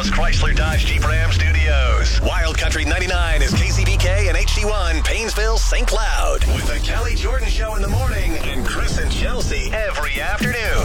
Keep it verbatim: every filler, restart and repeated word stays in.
Dallas Chrysler Dodge Jeep Ram Studios. Wild Country ninety-nine is K C B K and H D one, Paynesville, Saint Cloud. With the Kelly Jordan Show in the morning and Chris and Chelsea every afternoon.